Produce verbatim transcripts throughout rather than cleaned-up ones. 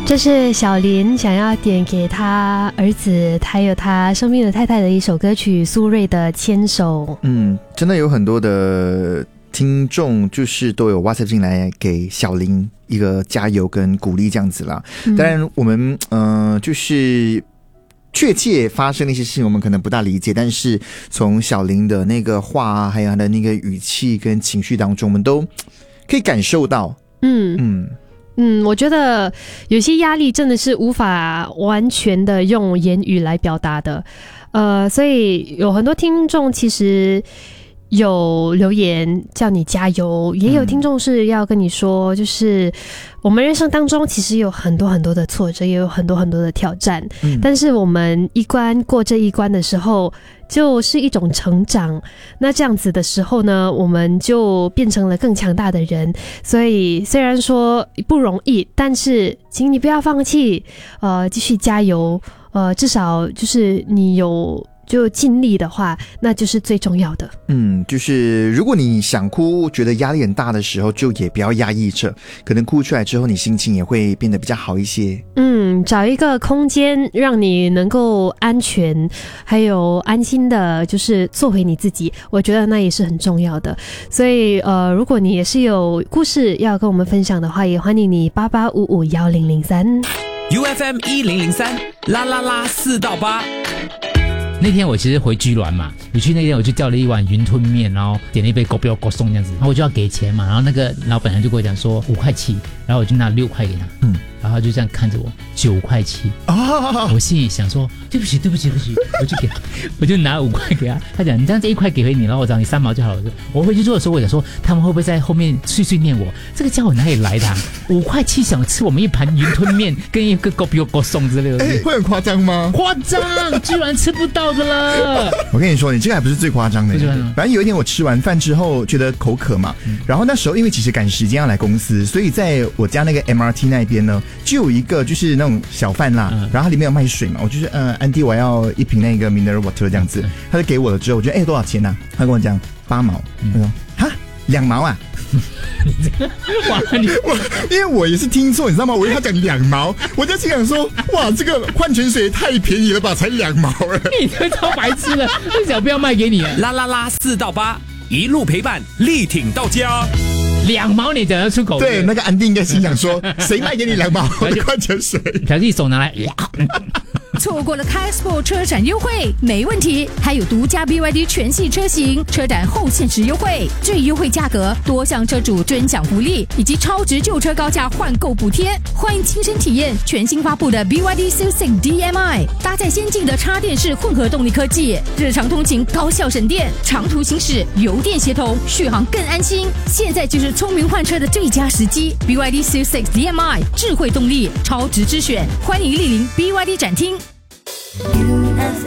这是小林想要点给他儿子还有他生病的太太的一首歌曲，苏芮的《牵手》。 嗯，真的有很多的听众就是都有 WhatsApp 进来给小林一个加油跟鼓励这样子啦。嗯、当然我们呃就是确切发生的一些事情我们可能不大理解，但是从小林的那个话还有他的那个语气跟情绪当中，我们都可以感受到。嗯嗯嗯，我觉得有些压力真的是无法完全的用言语来表达的，呃，所以有很多听众其实有留言叫你加油，也有听众是要跟你说，就是我们人生当中其实有很多很多的挫折，也有很多很多的挑战，嗯、但是我们一关过这一关的时候，就是一种成长。那这样子的时候呢，我们就变成了更强大的人。所以虽然说不容易，但是请你不要放弃，呃，继续加油，呃，至少就是你有就尽力的话，那就是最重要的。 嗯，就是如果你想哭，觉得压力很大的时候，就也不要压抑着，可能哭出来之后，你心情也会变得比较好一些。 嗯，找一个空间让你能够安全，还有安心的，就是做回你自己，我觉得那也是很重要的。所以呃，如果你也是有故事要跟我们分享的话，也欢迎你八八五五一零零三 U F M 一零零三啦啦啦四到八。 那天我其实回居銮嘛，回去那天我就叫了一碗云吞面，然后点了一杯狗标狗松这样子，然后我就要给钱嘛，然后那个老板娘就跟我讲说五块七，然后我就拿六块给他，嗯，然后他就这样看着我九块七，哦，我心里想说对不起对不起对不起，我就给，我就拿五块给他，他讲你这样子一块给回你，然后我找你三毛就好了。我回去做的时候，我想说他们会不会在后面碎碎念我，这个家伙哪里来的、啊？五块七想吃我们一盘云吞面跟一个狗标狗松之类的， 哎，会很夸张吗？ 夸张，居然吃不到的了。 我跟你说，你这个还不是最夸张的。反正有一天我吃完饭之后觉得口渴嘛，嗯、然后那时候因为其实赶时间要来公司，所以在我家那个 M R T 那边呢，就有一个就是那种小贩啦，嗯、然后它里面有卖水嘛，我就是呃安迪我要一瓶那个 mineral water 这样子，他就给我了之后，我觉得哎、欸、多少钱啊？他跟我讲八毛，嗯、我说哈两毛啊。哇，你我因为我也是听错，你知道吗？我以为他讲两毛，我就心想说，哇，这个矿泉水太便宜了吧，才两毛了。 你这超白痴的，这小不要卖给你啊！ 啦啦啦四到八，一路陪伴，力挺到家。 两毛你讲得出口？ 对，那个安迪应该心想说，谁卖给你两毛的矿泉水？ 表弟手拿来。 错过了 K-Sport 车展优惠没问题，还有独家 B Y D 全系车型车展后限时优惠，最优惠价格，多项车主尊享福利，以及超值旧车高价换购补贴。欢迎亲身体验全新发布的 B Y D Siouxing D M I， 搭载先进的插电式混合动力科技，日常通勤高效省电，长途行驶油电协同，续航更安心。现在就是聪明换车的最佳时机 ，B Y D Siouxing D M I 智慧动力，超值之选，欢迎莅临 B Y D 展厅。U F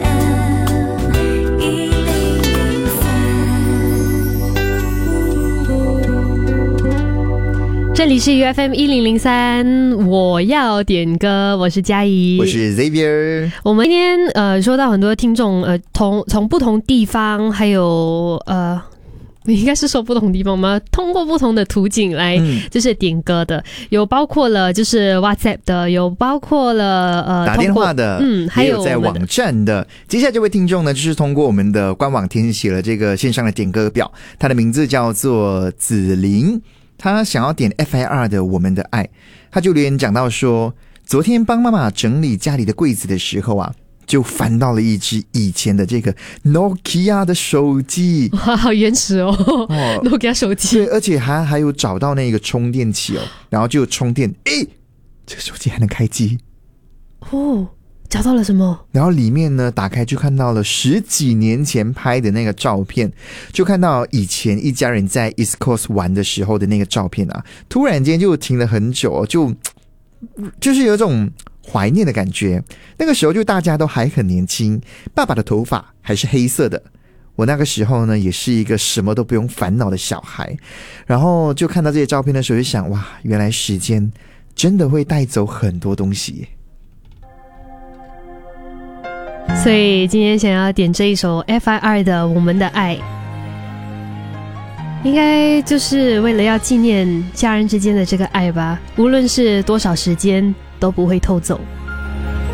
M 一零零三，这里是 U F M 一零零三，我要点歌，我是嘉怡， 我是 Xavier。 我们今天呃说到很多听众呃从从不同地方，还有呃。应该是说不同地方吗？通过不同的途径来就是点歌的，嗯、有包括了就是 WhatsApp 的，有包括了呃打电话的， 嗯，还有也有在网站的。接下来这位听众呢，就是通过我们的官网填写了这个线上的点歌表，他的名字叫做子琳，他想要点 F I R 的《我们的爱》，他就留言讲到说，昨天帮妈妈整理家里的柜子的时候啊。就翻到了一只以前的这个 Nokia 的手机， 哇，好原始哦，哦 Nokia 手机， 对，而且还还有找到那个充电器哦，然后就充电，诶，这个手机还能开机哦，找到了什么？ 然后里面呢，打开就看到了十几年前拍的那个照片，就看到以前一家人在 East Coast 玩的时候的那个照片啊，突然间就停了很久，就就是有一种怀念的感觉。那个时候就大家都还很年轻，爸爸的头发还是黑色的，我那个时候呢也是一个什么都不用烦恼的小孩，然后就看到这些照片的时候就想，哇，原来时间真的会带走很多东西耶。 所以今天想要点这一首 F I R 的《我们的爱》，应该就是为了要纪念家人之间的这个爱吧，无论是多少时间都不会偷走。